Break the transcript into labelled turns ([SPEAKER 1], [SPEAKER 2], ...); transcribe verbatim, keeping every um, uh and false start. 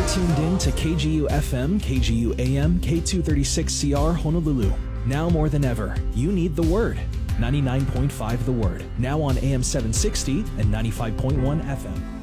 [SPEAKER 1] tuned in to K G U F M, K G U A M, K two thirty-six C R Honolulu. Now more than ever, you need the Word. ninety-nine point five The Word. Now on A M seven sixty and ninety-five point one F M.